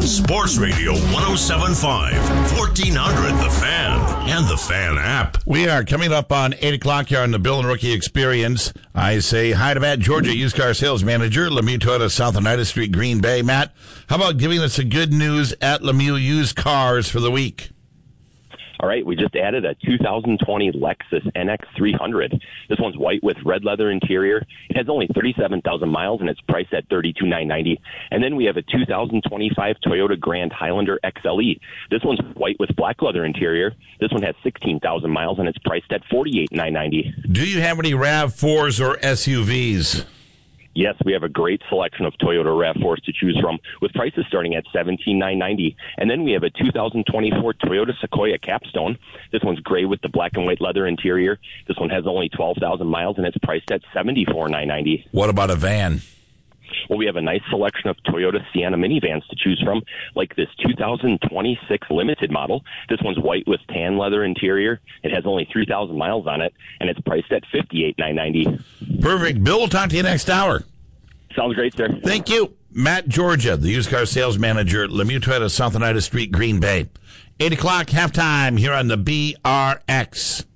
Sports Radio 107.5, 1400 The Fan, and The Fan app. We are coming up on 8 o'clock here on the Bill and Rookie Experience. I say hi to Matt Georgia, used car sales manager, Lemieux Toyota, South Oneida Street, Green Bay. Matt, how about giving us the good news at Lemieux Used Cars for the week? All right, we just added a 2020 Lexus NX 300. This one's white with red leather interior. It has only 37,000 miles, and it's priced at $32,990. And then we have a 2025 Toyota Grand Highlander XLE. This one's white with black leather interior. This one has 16,000 miles, and it's priced at $48,990. Do you have any RAV4s or SUVs? Yes, we have a great selection of Toyota RAV4s to choose from, with prices starting at $17,990. And then we have a 2024 Toyota Sequoia Capstone. This one's gray with the black and white leather interior. This one has only 12,000 miles, and it's priced at $74,990. What about a van? Well, we have a nice selection of Toyota Sienna minivans to choose from, like this 2026 Limited model. This one's white with tan leather interior. It has only 3,000 miles on it, and it's priced at $58,990. Perfect. Bill, we'll talk to you next hour. Sounds great, sir. Thank you. Matt Georgia, the used car sales manager, Lemieux Toyota, South Oneida Street, Green Bay. 8 o'clock, halftime here on the BRX.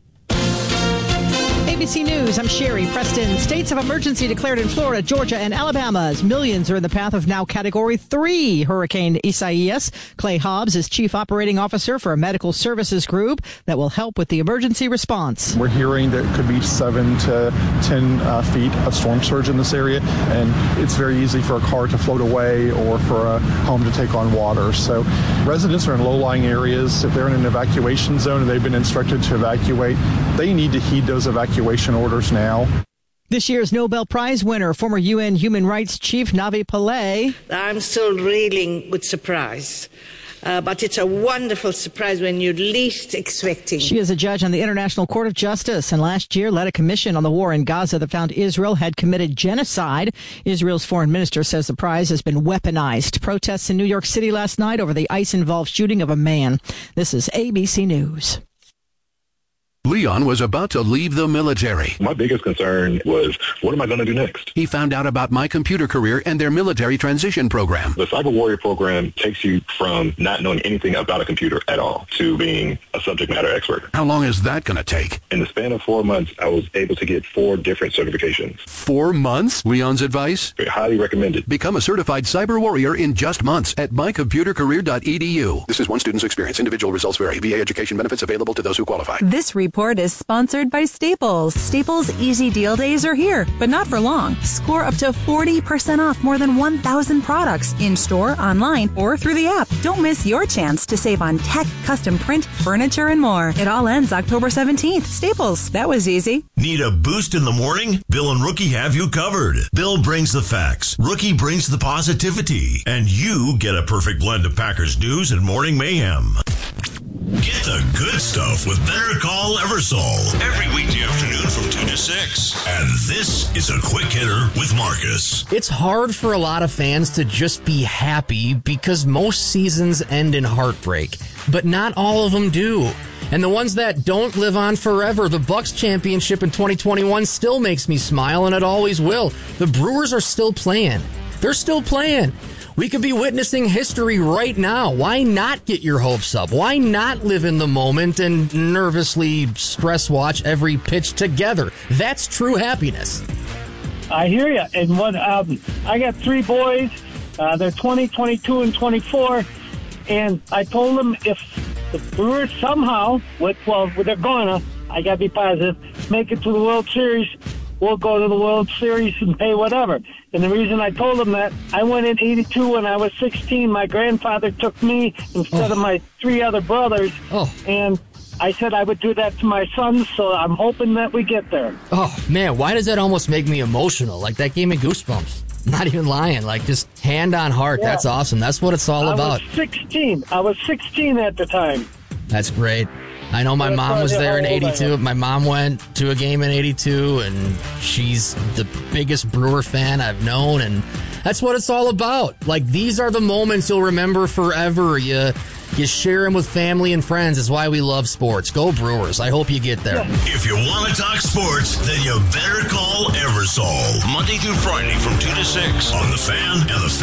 ABC News, I'm Sherry Preston. States of emergency declared in Florida, Georgia, and Alabama as millions are in the path of now Category 3 Hurricane Isaias. Clay Hobbs is Chief Operating Officer for a medical services group that will help with the emergency response. We're hearing that it could be 7 to 10 feet of storm surge in this area, and it's very easy for a car to float away or for a home to take on water. So residents are in low-lying areas. If they're in an evacuation zone and they've been instructed to evacuate, they need to heed those evacuation orders now. This year's Nobel Prize winner, former UN Human Rights Chief Navi Pillay. I'm still reeling with surprise. But it's a wonderful surprise when you're least expecting. She is a judge on the International Court of Justice, and last year led a commission on the war in Gaza that found Israel had committed genocide. Israel's foreign minister says the prize has been weaponized. Protests in New York City last night over the ICE-involved shooting of a man. This is ABC News. Leon was about to leave the military. My biggest concern was, what am I going to do next? He found out about My Computer Career and their military transition program. The Cyber Warrior program takes you from not knowing anything about a computer at all to being a subject matter expert. How long is that going to take? In the span of 4 months, I was able to get 4 different certifications. 4 months? Leon's advice? Highly recommended. Become a certified Cyber Warrior in just months at mycomputercareer.edu. This is one student's experience. Individual results vary. VA education benefits available to those who qualify. This report is sponsored by Staples. Staples Easy Deal Days are here, but not for long. Score up to 40% off more than 1,000 products in-store, online, or through the app. Don't miss your chance to save on tech, custom print, furniture, and more. It all ends October 17th. Staples. That was easy. Need a boost in the morning? Bill and Rookie have you covered. Bill brings the facts. Rookie brings the positivity. And you get a perfect blend of Packers news and morning mayhem. Get the good stuff with Better Call Eversole every weekday afternoon from 2 to 6. And this is a quick hitter with Marcus. It's hard for a lot of fans to just be happy because most seasons end in heartbreak, but not all of them do. And the ones that don't live on forever, the Bucks championship in 2021 still makes me smile, and it always will. The Brewers are still playing. They're still playing. We could be witnessing history right now. Why not get your hopes up? Why not live in the moment and nervously stress watch every pitch together? That's true happiness. I hear you. And what I got 3 boys. They're 20, 22, and 24. And I told them if the Brewers somehow, they're gonna, I got to be positive, make it to the World Series, we'll go to the World Series and pay whatever. And the reason I told them that, I went in 82 when I was 16. My grandfather took me instead of my 3 other brothers. And I said I would do that to my sons, so I'm hoping that we get there. Oh, man, why does that almost make me emotional? Like, that gave me goosebumps. Not even lying. Like, just hand on heart. Yeah. That's awesome. That's what it's all about. I was 16 at the time. That's great. I know my mom was there in 82. My mom went to a game in 82, and she's the biggest Brewer fan I've known, and that's what it's all about. Like, these are the moments you'll remember forever. You share them with family and friends. It's why we love sports. Go Brewers. I hope you get there. If you want to talk sports, then you better call Eversole. Monday through Friday from 2 to 6 on The Fan and The Fan.